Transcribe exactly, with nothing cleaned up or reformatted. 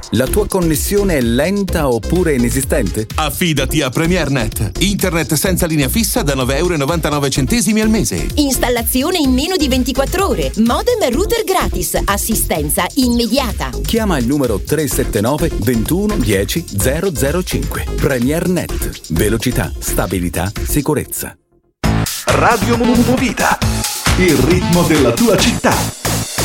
La tua connessione è lenta oppure inesistente? Affidati a PremierNet. Internet senza linea fissa da nove virgola novantanove euro al mese. Installazione in meno di ventiquattro ore. Modem e router gratis. Assistenza immediata. Chiama il numero tre sette nove ventuno dieci zero zero cinque. PremierNet. Velocità, stabilità, sicurezza. Radio Movita. Il ritmo della tua città.